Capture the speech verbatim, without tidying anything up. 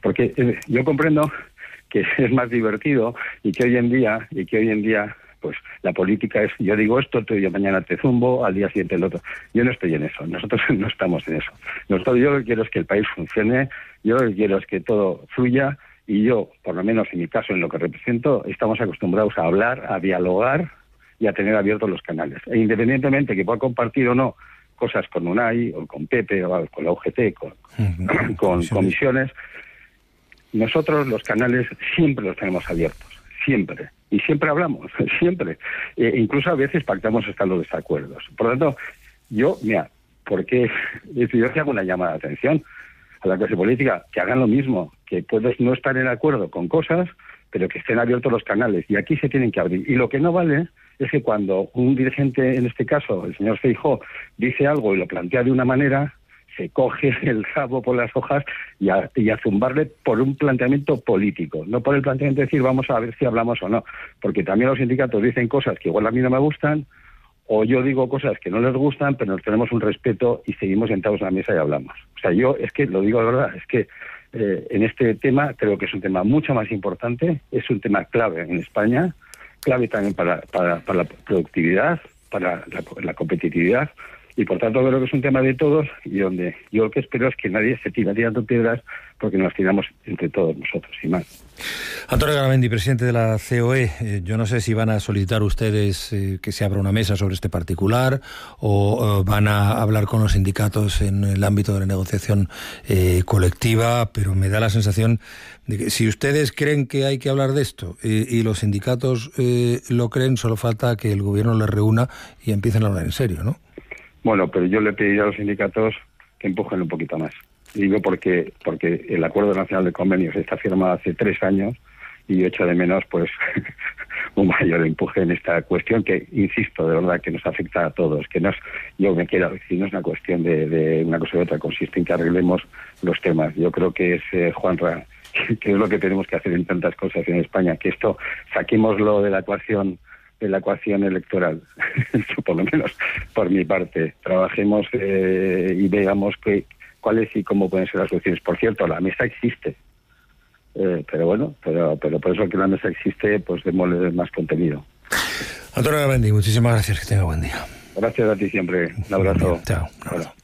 Porque eh, yo comprendo que es más divertido y que hoy en día, y que hoy en día, pues la política es, yo digo esto, tú yo mañana te zumbo, al día siguiente el otro. Yo no estoy en eso, nosotros no estamos en eso. Nosotros, yo lo que quiero es que el país funcione, yo lo que quiero es que todo fluya, y yo, por lo menos en mi caso, en lo que represento, estamos acostumbrados a hablar, a dialogar y a tener abiertos los canales. E independientemente que pueda compartir o no cosas con UNAI, o con Pepe, o con la U G T, con, uh-huh. con comisiones, nosotros los canales siempre los tenemos abiertos, siempre. Y siempre hablamos, siempre. E incluso a veces pactamos hasta los desacuerdos. Por lo tanto, yo, mira, porque yo te hago una llamada de atención a la clase política, que hagan lo mismo, que puedes no estar en acuerdo con cosas, pero que estén abiertos los canales. Y aquí se tienen que abrir. Y lo que no vale es que cuando un dirigente, en este caso, el señor Feijóo, dice algo y lo plantea de una manera, se coge el rabo por las hojas y a, y a zumbarle por un planteamiento político, no por el planteamiento de decir vamos a ver si hablamos o no, porque también los sindicatos dicen cosas que igual a mí no me gustan, o yo digo cosas que no les gustan, pero nos tenemos un respeto y seguimos sentados en la mesa y hablamos. O sea, yo es que, lo digo de verdad, es que eh, en este tema creo que es un tema mucho más importante, es un tema clave en España, clave también para, para, para la productividad, para la, la competitividad, y por tanto creo que es un tema de todos, y donde yo lo que espero es que nadie se tire tirando piedras, porque nos tiramos entre todos nosotros y más. Antonio Garamendi, presidente de la C O E, eh, yo no sé si van a solicitar ustedes eh, que se abra una mesa sobre este particular, o eh, van a hablar con los sindicatos en el ámbito de la negociación eh, colectiva, pero me da la sensación de que si ustedes creen que hay que hablar de esto eh, y los sindicatos eh, lo creen, solo falta que el gobierno les reúna y empiecen a hablar en serio, ¿no? Bueno, pero yo le pediría a los sindicatos que empujen un poquito más. Digo porque porque el Acuerdo Nacional de Convenios está firmado hace tres años y yo echo de menos pues un mayor empuje en esta cuestión que, insisto, de verdad que nos afecta a todos. Que no es, yo me quiero decir, no es una cuestión de, de una cosa u otra, consiste en que arreglemos los temas. Yo creo que es, eh, Juanra, que es lo que tenemos que hacer en tantas cosas en España, que esto saquémoslo de la ecuación de la ecuación electoral, por lo menos por mi parte, trabajemos eh, y veamos que, cuáles y cómo pueden ser las soluciones. Por cierto, la mesa existe, eh, pero bueno, pero pero por eso que la mesa existe, pues démosle más contenido. Antonio Garamendi, muchísimas gracias, que tenga buen día. Gracias a ti siempre, un abrazo. Chao. Un abrazo.